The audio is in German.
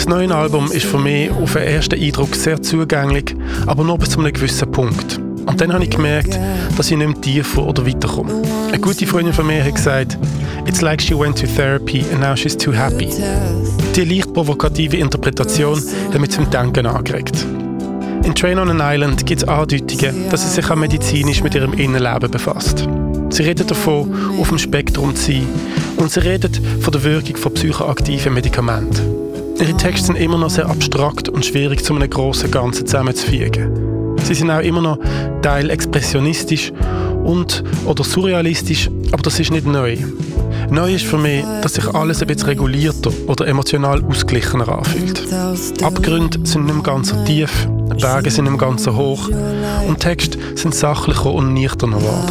Das neue Album ist für mich auf den ersten Eindruck sehr zugänglich, aber nur bis zu einem gewissen Punkt. Und dann habe ich gemerkt, dass ich nicht mehr tiefer oder weiterkomme. Eine gute Freundin von mir hat gesagt, «It's like she went to therapy and now she's too happy.» Die leicht provokative Interpretation hat mich zum Denken angeregt. In Train on an Island gibt es Andeutungen, dass sie sich auch medizinisch mit ihrem Innenleben befasst. Sie redet davon, auf dem Spektrum zu sein, und sie redet von der Wirkung von psychoaktiven Medikamenten. Ihre Texte sind immer noch sehr abstrakt und schwierig zu einem grossen Ganzen zusammenzufügen. Sie sind auch immer noch teil expressionistisch oder surrealistisch, aber das ist nicht neu. Neu ist für mich, dass sich alles ein bisschen regulierter oder emotional ausgeglichener anfühlt. Abgründe sind nicht mehr ganz so tief, Berge sind nicht mehr ganz so hoch und Texte sind sachlicher und nüchterner geworden.